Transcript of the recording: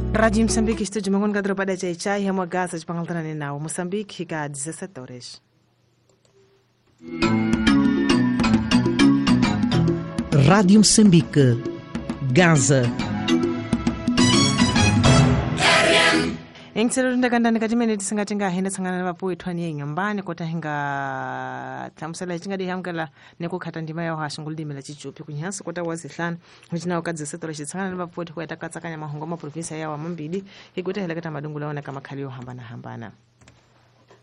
Radio Moçambique, estúdio Mangon Gadropada Chai, é uma gaza de Pangaltana Nau, Moçambique, fica a 17 horas. Rádio Moçambique, Gaza. Engitselo ndakandani kati mene tisingati ngahenda tsangana vapo ithwani yenyambani kota hinga thamsela tingadi hamkala nekukhata ndima yawo hashingulidimela chichupi kunyansi kota wazihlanu kuchinawo kadzi setora chitsangana vapo tikweta katsakanya mahungo ma province yawo mambili hikuti heleketa madungula ona kama khali yo hambana